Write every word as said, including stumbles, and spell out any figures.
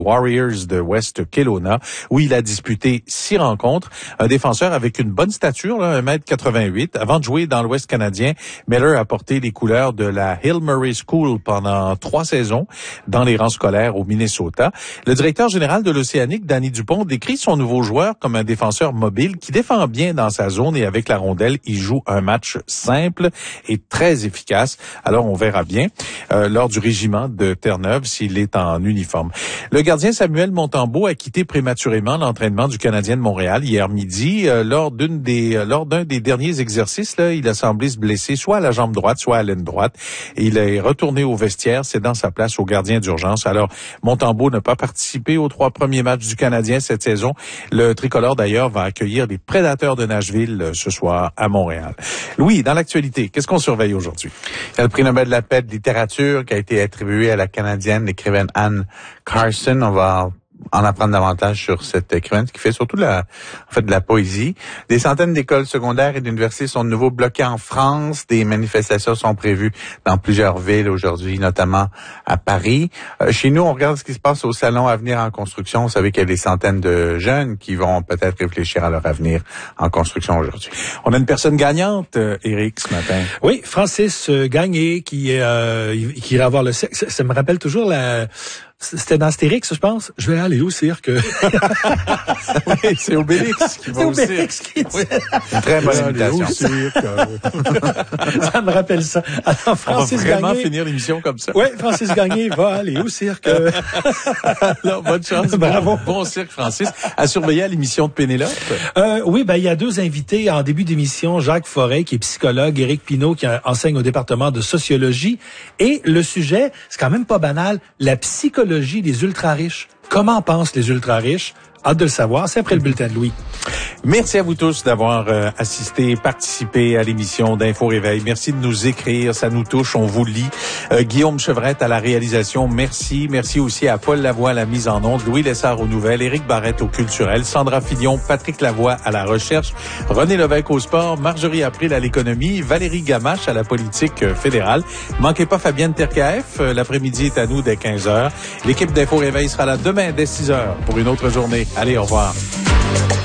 Warriors de West Kelowna, où il a disputé six rencontres. Un défenseur avec une bonne stature, là, un mètre quatre-vingt-huit. Avant de jouer dans l'Ouest canadien, Miller a porté les couleurs de la Hill Murray School pendant trois saisons dans les rangs scolaires au Minnesota. Le directeur général de l'Océanique, Danny Dupont, décrit son nouveau joueur comme un défenseur mobile qui défend bien dans sa zone et avec la rondelle, il joue un match simple et très efficace. Alors, on verra bien euh, lors du régiment de Terre-Neuve s'il est en uniforme. Le gardien Samuel Montembeault a quitté prématurément l'entraînement du Canadien de Montréal hier midi. Euh, lors d'une des euh, lors d'un des derniers exercices, là, il a semblé se blesser soit à la jambe droite, soit à l'aine droite. Et il est retourné au vestiaire, cédant sa place au gardien d'urgence. Alors, Montembeault n'a pas participé aux trois premiers matchs du Canadien cette saison. Le tricolore, d'ailleurs, va accueillir les Prédateurs de Nashville euh, ce soir à Montréal. Louis, dans l'actualité, qu'est-ce qu'on surveille aujourd'hui? Il y a le prix Nobel de la paix de littérature qui a été attribué à la Canadienne, l'écrivaine Anne Carson. On va en apprendre davantage sur cette écrivaine qui fait surtout de la, en fait, de la poésie. Des centaines d'écoles secondaires et d'universités sont de nouveau bloquées en France. Des manifestations sont prévues dans plusieurs villes aujourd'hui, notamment à Paris. Euh, chez nous, on regarde ce qui se passe au Salon Avenir en construction. Vous savez qu'il y a des centaines de jeunes qui vont peut-être réfléchir à leur avenir en construction aujourd'hui. On a une personne gagnante, euh, Éric, ce matin. Oui, Francis euh, Gagné, qui, euh, qui ira avoir le sexe. Ça, ça me rappelle toujours la... C'était dans Astérix, je pense. Je vais aller au cirque. Oui, c'est Obélix qui va au cirque. Qui... Oui. Une très bonne invitation. Ça me rappelle ça. Alors, Francis On va vraiment Gagné... finir l'émission comme ça. Oui, Francis Gagné va aller au cirque. Alors, bonne chance. Bravo. Bon, bon cirque, Francis. À surveiller à l'émission de Pénélope. Euh, oui, ben il y a deux invités en début d'émission. Jacques Forêt, qui est psychologue, Éric Pinault, qui enseigne au département de sociologie. Et le sujet, c'est quand même pas banal, la psychologie des ultra-riches. Comment pensent les ultra-riches? Hâte de le savoir, c'est après le bulletin de Louis. Merci à vous tous d'avoir euh, assisté, participé à l'émission d'Info Réveil. Merci de nous écrire, ça nous touche, on vous lit. Euh, Guillaume Chevrette à la réalisation, merci. Merci aussi à Paul Lavoie à la mise en onde, Louis Lessard aux nouvelles, Éric Barrette au culturel, Sandra Fillon, Patrick Lavoie à la recherche, René Lévesque au sport, Marjorie April à l'économie, Valérie Gamache à la politique euh, fédérale. Manquez pas Fabienne Terkaef, euh, l'après-midi est à nous dès quinze heures. L'équipe d'Info Réveil sera là demain dès six heures pour une autre journée. Allez, au revoir.